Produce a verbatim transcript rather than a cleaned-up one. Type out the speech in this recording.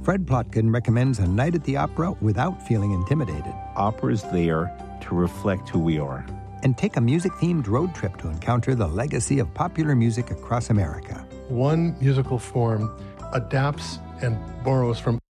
Fred Plotkin recommends a night at the opera without feeling intimidated. Opera's there to reflect who we are. And take a music-themed road trip to encounter the legacy of popular music across America. One musical form adapts and borrows from